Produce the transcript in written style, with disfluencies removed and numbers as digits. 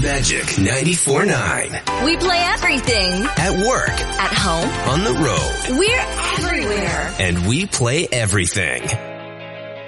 Magic 94.9. We play everything. At work. At home. On the road. We're everywhere. And we play everything.